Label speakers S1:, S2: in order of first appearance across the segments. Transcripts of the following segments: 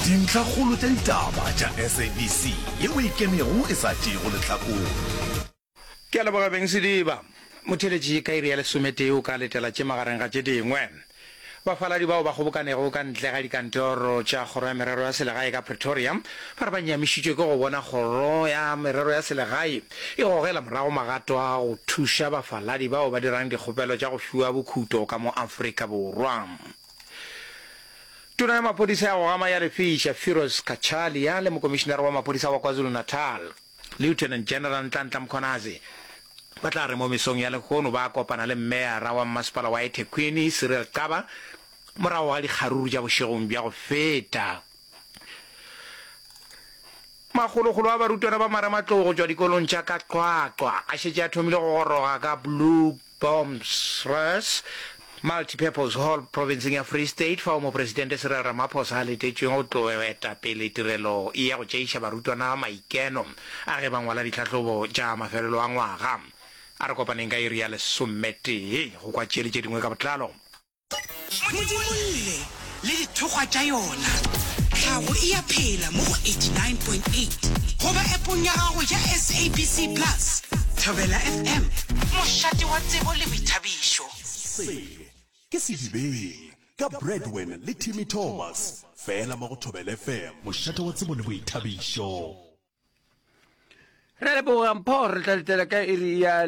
S1: dintlha kgolo tsa ditaba tša SABC yeo ikemego e sa tšego lehlakong.
S2: Ke a leboga beng Sediba motheletši ka iri ya lesometeo ka letela tše magareng ga tše dingwe bafaladi bao ba kgobokanego ka ntle ga dikantoro tša kgoro ya merero ya selegae ka Pretoria ba re ba nyamišitšwe ke go bona kgoro ya merero ya selegae e gogela morago magato a go thuša bafaladi bao ba dirang dikgopelo tša go fiwa bokhuto ka mo Afrika Borwa. Tona ya maphodisa ya go gama ya Lefiša Firoz Kachalia le mokomišenare wa maphodisa wa KwaZulu-Natal Lieutenant General Nhlanhla Mkhwanazi ba tla re mo mesong ya lekgono ba kopana le mmeyara wa mmasepala wa eThekwini Cyril Kaba morago ga dikgaruru tša bošegong bja go feta. Magologolo a barutwana ba Marematlou go tšwa dikolong tša ka Qwaqwa a šetše a thomile go goroga ka Blue Bombs Rush Multipurpose Hall provinceng ya Free State fa mo presidente Cyril Ramaphosa a letetšweng go tlo eta pele tirelo e ya go tšeiša barutwana maikeno a ge ba ngwala ditlhahlobo tša mafelelo a ngwaga. A re kopaneng ka iri ya lesometee go kwa tšele tše dingwe ka botlalo.
S3: Modimolle le dithokgwa tša yona tlhago e ya phela mo go 89.8 goba appong ya gago ya SABC Plus Thobela FM mošate wa tsebo le boithabišo.
S1: Ke Sedibeng ka Breadwin le Timmy Thomas fela mo go Thobela FM mošate wa tsebo le boithabišo.
S4: Re le boga mpho re tla ditela ka iri ya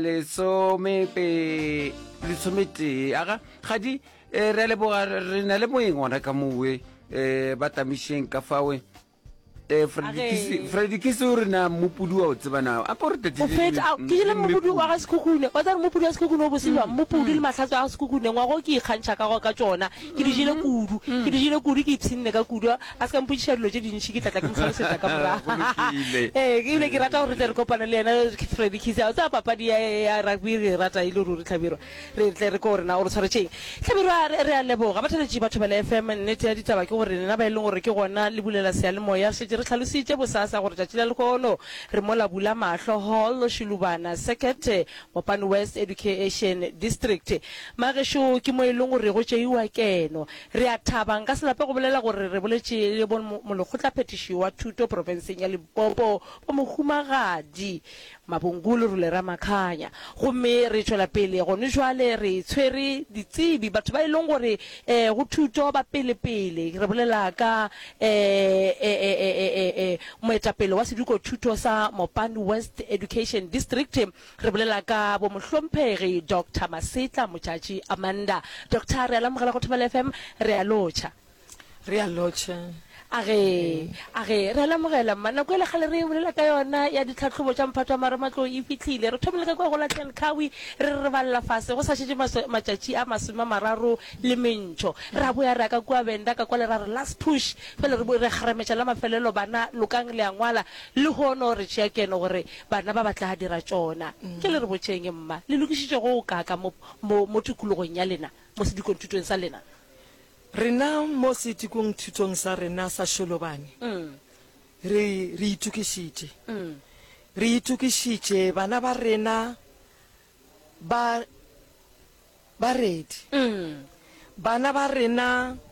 S4: lesomete aga gadi re le boga re na le moeng ona ka mowe ba tamišeng ka fawe Freddy Kisi o re na mopudi wa o tsebana a po re
S5: o feta ke ile mopudi wa ga sekhukhune wa tsara mopudi wa sekhukhune o bosilwa mopudi le mahlatso a sekhukhune ngwa go ke ikgantšha ka go ka tsona ke di jile kudu ke ipshinne ka kudu a se ka mputša dilo tše dintšhi ke tlatla ke mhlalosetša ka morago ke ile ke rata gore tle re kopana le yena Freddy Kisi a tsa papadi ya rugby re rata ile ruri Tlhabirwa re tle re ko rena o re tshwaretšeng Tlhabirwa re a leboga ba theletše batho ba le FM nnete ya ditaba ke gore nna ba e leng gore ke gona le bulela sealemoya šetše re tlhalositše bosasa gore tšatši la lekgono re mola bula mahlo hall Shilubana Circuit Mopane West Education District magešo ke mo e leng gore go tšeiwa keno re a thabang ka selape go bolela gore re boletše le molekgotla phetiši wa thuto provinseng ya Limpopo bo mohumagadi Mabongolo rule Ramakhanya gomme re tšwela pele gone jwale re tshwere ditsebi batho ba e leng gore go thuto ba pele re bolela ka moetapele wa seduko thuto sa Mopane West Education District re bolela ka bo mohlomphegi Dr. Masitla Motšatši Amanda Dr. re alamogela go Thobela FM re a lotšha age re alamogela mana go le gale re bolela ka yona ya ditlhatlhobo tša mphato wa Marematlou e fitlhile re thomile ka go la Tlenkawi re balla fase go sa šetše matšatši a 30 le mentšho re a boya re ka kwa benda ka kwa le ra re last push fela re kgarametša la mafelelo bana lokang le a ngwala le hono re tšea keno gore bana ba batla dira tšona ke le re botšeng mma le lokišitše go kaka mo tikologong ya lena mo sedikong thutong sa lena.
S6: Rena mo setikong thutong sa rena sa Shilubane re itukišitše bana ba rena ba ready bana ba rena